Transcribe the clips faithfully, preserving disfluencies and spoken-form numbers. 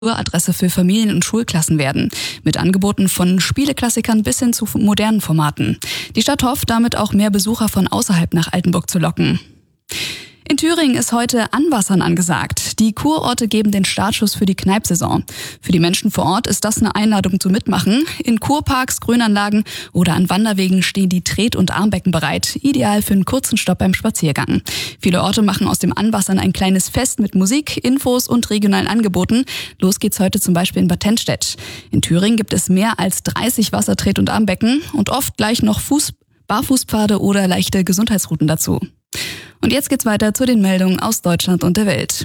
Adresse für Familien- und Schulklassen werden, mit Angeboten von Spieleklassikern bis hin zu modernen Formaten. Die Stadt hofft, damit auch mehr Besucher von außerhalb nach Altenburg zu locken. In Thüringen ist heute Anwassern angesagt. Die Kurorte geben den Startschuss für die Kneipsaison. Für die Menschen vor Ort ist das eine Einladung zum Mitmachen. In Kurparks, Grünanlagen oder an Wanderwegen stehen die Tret- und Armbecken bereit. Ideal für einen kurzen Stopp beim Spaziergang. Viele Orte machen aus dem Anwassern ein kleines Fest mit Musik, Infos und regionalen Angeboten. Los geht's heute zum Beispiel in Bad Tennstedt. In Thüringen gibt es mehr als dreißig Wassertret- und Armbecken und oft gleich noch Fuß, Barfußpfade oder leichte Gesundheitsrouten dazu. Und jetzt geht's weiter zu den Meldungen aus Deutschland und der Welt.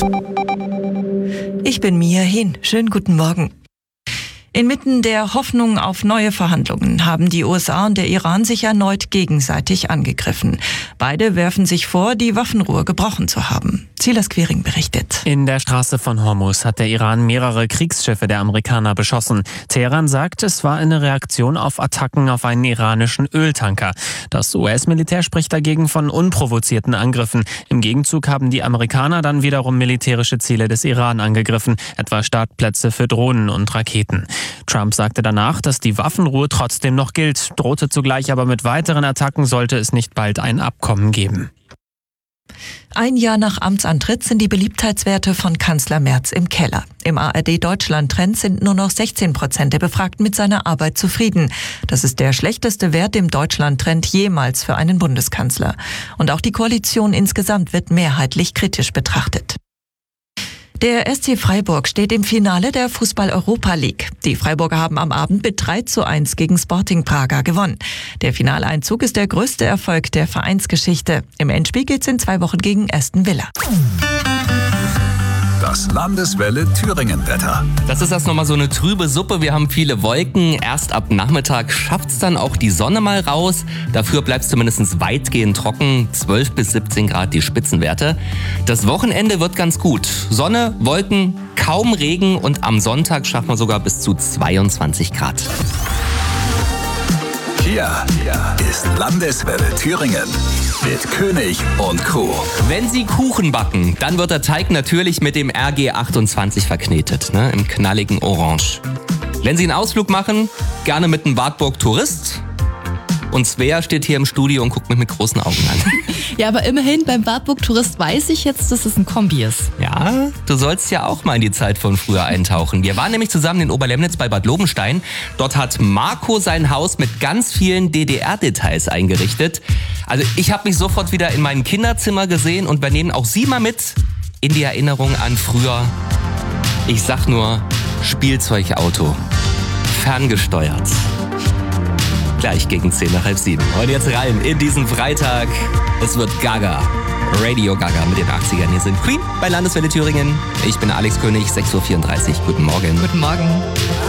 Ich bin Mia Hin. Schönen guten Morgen. Inmitten der Hoffnung auf neue Verhandlungen haben die U S A und der Iran sich erneut gegenseitig angegriffen. Beide werfen sich vor, die Waffenruhe gebrochen zu haben. Silas Quiring berichtet. In der Straße von Hormuz hat der Iran mehrere Kriegsschiffe der Amerikaner beschossen. Teheran sagt, es war eine Reaktion auf Attacken auf einen iranischen Öltanker. Das U S-Militär spricht dagegen von unprovozierten Angriffen. Im Gegenzug haben die Amerikaner dann wiederum militärische Ziele des Iran angegriffen, etwa Startplätze für Drohnen und Raketen. Trump sagte danach, dass die Waffenruhe trotzdem noch gilt, drohte zugleich aber mit weiteren Attacken, sollte es nicht bald ein Abkommen geben. Ein Jahr nach Amtsantritt sind die Beliebtheitswerte von Kanzler Merz im Keller. Im A R D-Deutschland-Trend sind nur noch sechzehn Prozent der Befragten mit seiner Arbeit zufrieden. Das ist der schlechteste Wert im Deutschland-Trend jemals für einen Bundeskanzler. Und auch die Koalition insgesamt wird mehrheitlich kritisch betrachtet. Der S C Freiburg steht im Finale der Fußball-Europa League. Die Freiburger haben am Abend mit drei zu eins gegen Sporting Braga gewonnen. Der Finaleinzug ist der größte Erfolg der Vereinsgeschichte. Im Endspiel geht's in zwei Wochen gegen Aston Villa. Das Landeswelle Thüringen-Wetter. Das ist erst nochmal so eine trübe Suppe. Wir haben viele Wolken. Erst ab Nachmittag schafft's dann auch die Sonne mal raus. Dafür bleibt's zumindest weitgehend trocken. zwölf bis siebzehn Grad die Spitzenwerte. Das Wochenende wird ganz gut. Sonne, Wolken, kaum Regen und am Sonntag schaffen wir sogar bis zu zweiundzwanzig Grad. Hier ist Landeswelle Thüringen mit König und Co. Wenn Sie Kuchen backen, dann wird der Teig natürlich mit dem R G achtundzwanzig verknetet, ne, im knalligen Orange. Wenn Sie einen Ausflug machen, gerne mit einem Wartburg Tourist. Und Svea steht hier im Studio und guckt mich mit großen Augen an. Ja, aber immerhin beim Wartburg Tourist weiß ich jetzt, dass es ein Kombi ist. Ja, du sollst ja auch mal in die Zeit von früher eintauchen. Wir waren nämlich zusammen in Oberlemnitz bei Bad Lobenstein. Dort hat Marco sein Haus mit ganz vielen D D R-Details eingerichtet. Also ich habe mich sofort wieder in meinem Kinderzimmer gesehen und wir nehmen auch Sie mal mit in die Erinnerung an früher. Ich sag nur Spielzeugauto, ferngesteuert. Gleich gegen zehn nach halb sieben. Und jetzt rein in diesen Freitag. Es wird Gaga. Radio Gaga mit den achtzigern. Hier sind Queen bei Landeswelle Thüringen. Ich bin Alex König, sechs Uhr vierunddreißig. Guten Morgen. Guten Morgen.